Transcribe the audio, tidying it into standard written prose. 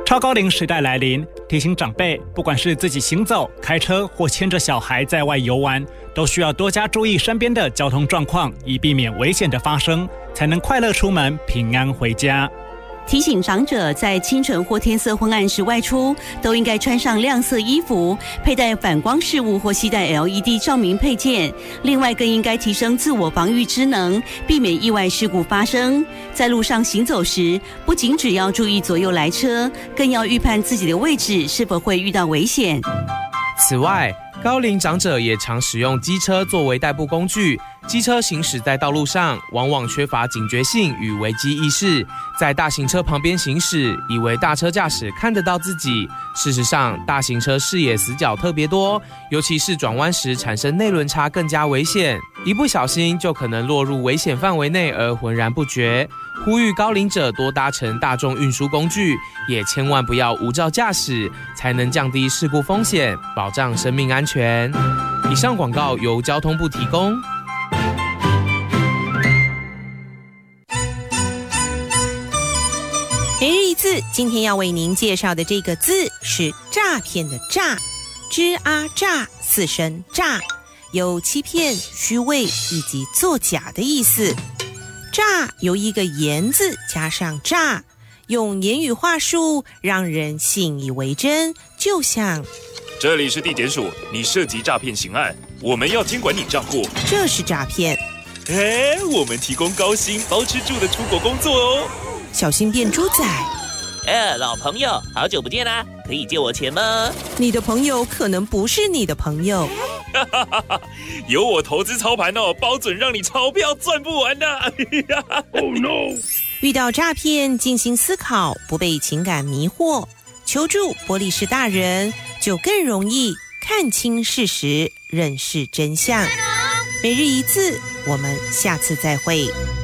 超高龄时代来临，提醒长辈，不管是自己行走、开车或牵着小孩在外游玩，都需要多加注意身边的交通状况，以避免危险的发生，才能快乐出门，平安回家。 提醒长者在清晨或天色昏暗时外出，都应该穿上亮色衣服，佩戴反光饰物或携带 LED 照明配件。另外，更应该提升自我防御知能，避免意外事故发生。在路上行走时，不仅只要注意左右来车，更要预判自己的位置是否会遇到危险。 此外，高龄长者也常使用机车作为代步工具，机车行驶在道路上，往往缺乏警觉性与危机意识，在大型车旁边行驶，以为大车驾驶看得到自己。事实上，大型车视野死角特别多，尤其是转弯时产生内轮差更加危险，一不小心就可能落入危险范围内而浑然不觉。呼吁高龄者多搭乘大众运输工具，也千万不要无照驾驶，才能降低事故风险，保障生命安全。以上广告由交通部提供。 每日一字，今天要为您介绍的这个字是诈骗的诈，吱啊诈，四声诈，有欺骗、虚伪以及作假的意思。诈由一个言字加上诈，用言语话术让人信以为真，就像这里是地检署，你涉及诈骗刑案，我们要监管你账户， 这是诈骗。 我们提供高薪包吃住的出国工作哦， 小心变猪仔。 老朋友，好久不见啦，可以借我钱吗？ 你的朋友可能不是你的朋友。 有我投资操盘哦，包准让你钞票赚不完的。Oh no！ 遇到诈骗，静心思考，不被情感迷惑，求助玻璃市大人，就更容易看清事实，认识真相。每日一字，我们下次再会。